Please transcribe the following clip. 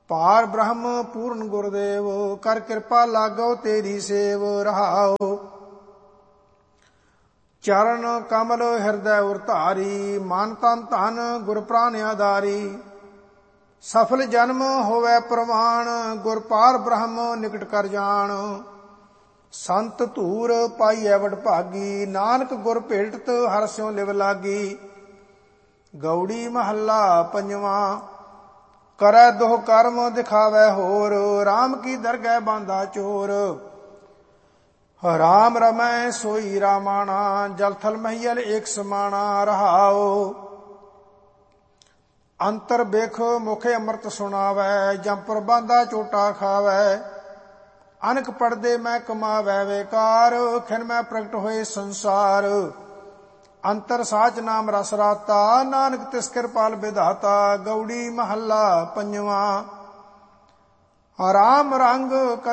ਪਾਰ ਬ੍ਰਹਮ ਪੂਰਨ ਗੁਰਦੇਵ, ਕਰ ਕਿਰਪਾ ਲਾਗੋ ਤੇਰੀ ਸੇਵ। ਰਹਾਉ ਚਰਨ ਕਮਲ ਹਿਰਦੈ ਉਰ ਧਾਰੀ, ਮਨ ਤਨ ਧਨ ਗੁਰ ਪ੍ਰਾਨ ਆਧਾਰੀ। ਸਫਲ ਜਨਮ ਹੋਵੈ ਪ੍ਰਵਾਨ, ਗੁਰ ਪਾਰ ਬ੍ਰਹਮ ਨਿਕਟ ਕਰ ਜਾਣ। ਸੰਤ ਧੂਰ ਪਾਈਐ ਵਡਭਾਗੀ, ਨਾਨਕ ਗੁਰ ਭੇਟਤ ਹਰਿ ਸਿਉ ਲਿਵ ਲਾਗੀ। ਗਉੜੀ ਮਹੱਲਾ ਪੰਜਵਾਂ। ਕਰੈ ਦੋਹ ਕਰਮ ਦਿਖਾਵੈ ਹੋਰ, ਰਾਮ ਕੀ ਦਰਗਹਿ ਬਾਂਧਾ ਚੋਰ। ਰਾਮ ਰਮੈ ਸੋਈ ਰਾਮਾਣਾ, ਜਲ ਥਲ ਮਹੀਅਲ ਏਕ ਸਮਾਣਾ। ਰਹਾਉ ਅੰਤਰ ਬਿਖ ਮੁਖ ਅੰਮ੍ਰਿਤ ਸੁਣਾਵੈ, ਜੰਪਰ ਬਾਂਧਾ ਝੋਟਾ ਖਾਵੈ। ਅਨਕ ਪੜਦੇ ਮੈਂ ਕਮਾਵੈ ਵੇਕਾਰ, ਖਿਨ ਮੈਂ ਪ੍ਰਗਟ ਹੋਏ ਸੰਸਾਰ। ਅੰਤਰ ਸਾਚ ਨਾਮ ਰਸ ਰਾਤਾ, ਨਾਨਕ ਤਿਸ ਕਿਰਪਾਲ ਵਿਧਾਤਾ। ਗਉੜੀ ਮਹੱਲਾ ਪੰਜਵਾਂ। ਰਾਮ ਰੰਗ